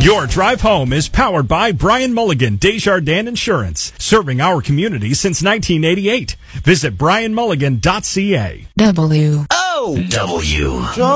Your drive home is powered by Brian Mulligan, Desjardins Insurance, serving our community since 1988. Visit brianmulligan.ca. W. O. W.